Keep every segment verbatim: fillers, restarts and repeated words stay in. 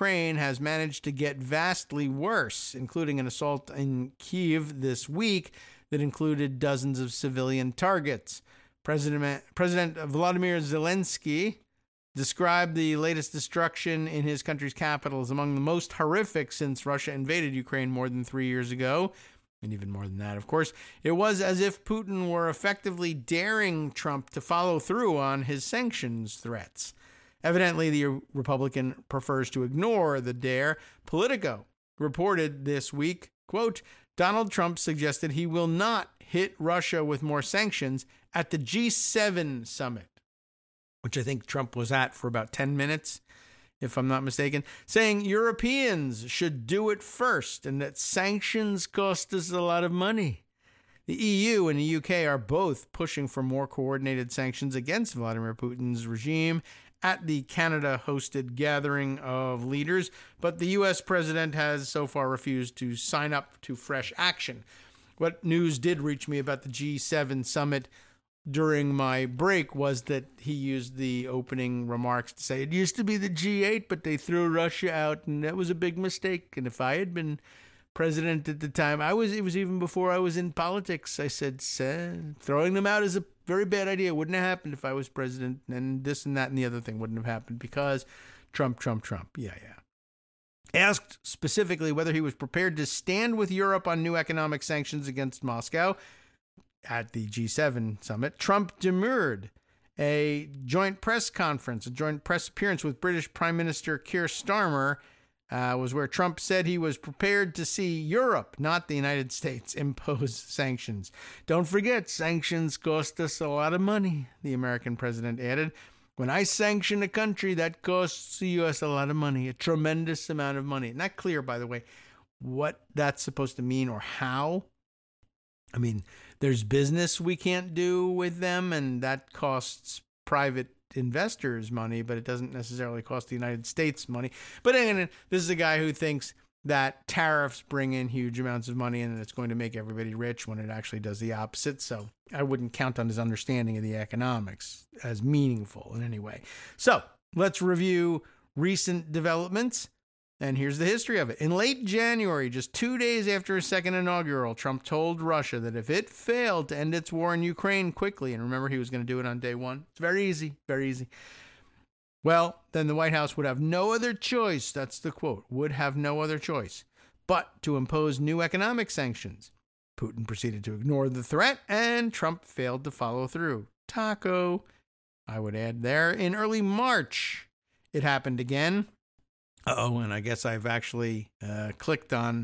Ukraine has managed to get vastly worse, including an assault in Kyiv this week that included dozens of civilian targets. President, President Volodymyr Zelensky described the latest destruction in his country's capital as among the most horrific since Russia invaded Ukraine more than three years ago. And even more than that, of course. It was as if Putin were effectively daring Trump to follow through on his sanctions threats. Evidently, the Republican prefers to ignore the dare. Politico reported this week, quote, Donald Trump suggested he will not hit Russia with more sanctions at the G seven summit, which I think Trump was at for about ten minutes, if I'm not mistaken, saying Europeans should do it first and that sanctions cost us a lot of money. The E U and the U K are both pushing for more coordinated sanctions against Vladimir Putin's regime at the Canada-hosted gathering of leaders, but the U S president has so far refused to sign up to fresh action. What news did reach me about the G seven summit during my break was that he used the opening remarks to say it used to be the G eight, but they threw Russia out, and that was a big mistake. And if I had been president at the time, I was it was even before I was in politics, I said, throwing them out is a very bad idea. It wouldn't have happened if I was president, and this and that and the other thing wouldn't have happened because Trump, Trump, Trump. Yeah, yeah. Asked specifically whether he was prepared to stand with Europe on new economic sanctions against Moscow at the G seven summit, Trump demurred. A joint press conference, a joint press appearance with British Prime Minister Keir Starmer uh, was where Trump said he was prepared to see Europe, not the United States, impose sanctions. Don't forget, sanctions cost us a lot of money, the American president added. When I sanction a country, that costs the U S a lot of money, a tremendous amount of money. Not clear, by the way, what that's supposed to mean or how. I mean, there's business we can't do with them, and that costs private investors money, but it doesn't necessarily cost the United States money. But anyway, this is a guy who thinks that tariffs bring in huge amounts of money and it's going to make everybody rich when it actually does the opposite. So I wouldn't count on his understanding of the economics as meaningful in any way. So let's review recent developments. And here's the history of it. In late January, just two days after his second inaugural, Trump told Russia that if it failed to end its war in Ukraine quickly, and remember he was going to do it on day one. It's very easy, very easy. Well, then the White House would have no other choice, that's the quote, would have no other choice, but to impose new economic sanctions. Putin proceeded to ignore the threat, and Trump failed to follow through. Taco, I would add there. In early March, it happened again. Uh-oh, and I guess I've actually uh, clicked on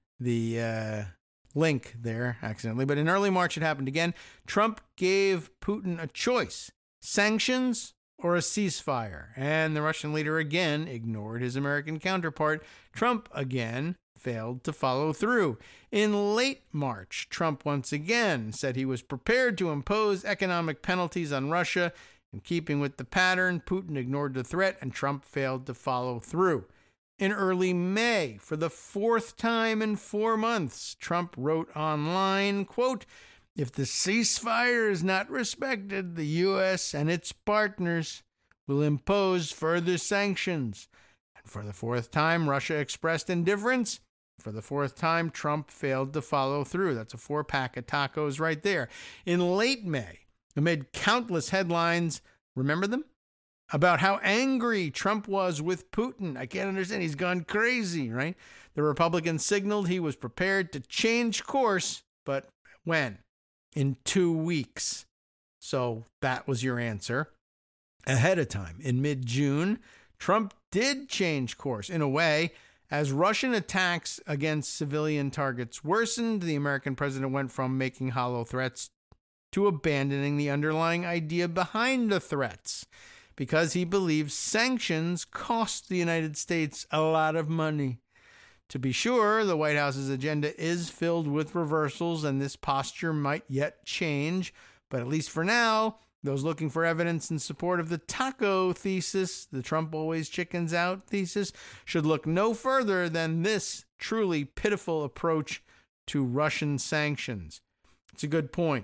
the uh, link there accidentally. But in early March, it happened again. Trump gave Putin a choice, sanctions or a ceasefire. And the Russian leader again ignored his American counterpart. Trump again failed to follow through. In late March, Trump once again said he was prepared to impose economic penalties on Russia. In keeping with the pattern, Putin ignored the threat and Trump failed to follow through. In early May, for the fourth time in four months, Trump wrote online, quote, if the ceasefire is not respected, the U S and its partners will impose further sanctions. And for the fourth time, Russia expressed indifference. For the fourth time, Trump failed to follow through. That's a four-pack of tacos right there. In late May, amid countless headlines, remember them? About how angry Trump was with Putin. I can't understand. He's gone crazy, right? The Republicans signaled he was prepared to change course, but when? In two weeks. So that was your answer. Ahead of time, in mid-June, Trump did change course. In a way, as Russian attacks against civilian targets worsened, the American president went from making hollow threats to abandoning the underlying idea behind the threats, because he believes sanctions cost the United States a lot of money. To be sure, the White House's agenda is filled with reversals, and this posture might yet change, but at least for now, those looking for evidence in support of the taco thesis, the Trump always chickens out thesis, should look no further than this truly pitiful approach to Russian sanctions. It's a good point.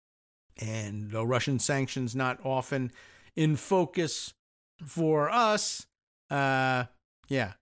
And though Russian sanctions not often in focus for us, uh, yeah,